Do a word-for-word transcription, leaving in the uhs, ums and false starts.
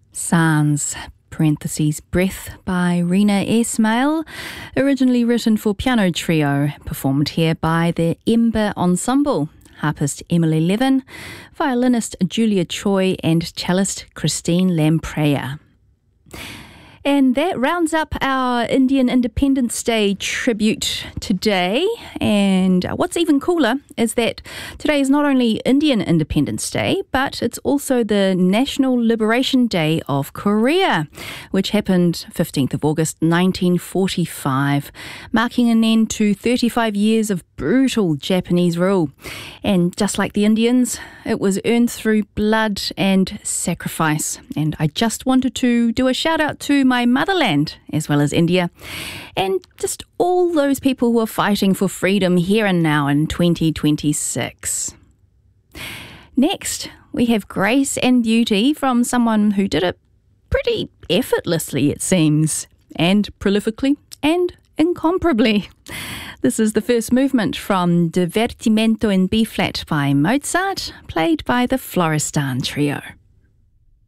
Sans, parentheses, Breath by Rina Ismail, originally written for piano trio, performed here by the Ember Ensemble, harpist Emily Levin, violinist Julia Choi and cellist Christine Lampreia. And that rounds up our Indian Independence Day tribute today. And what's even cooler is that today is not only Indian Independence Day, but it's also the National Liberation Day of Korea, which happened fifteenth of August nineteen forty-five, marking an end to thirty-five years of brutal Japanese rule. And just like the Indians, it was earned through blood and sacrifice. And I just wanted to do a shout out to my motherland, as well as India, and just all those people who are fighting for freedom here and now in twenty twenty-six. Next, we have Grace and Beauty from someone who did it pretty effortlessly, it seems, and prolifically and incomparably. This is the first movement from Divertimento in B-flat by Mozart, played by the Florestan Trio.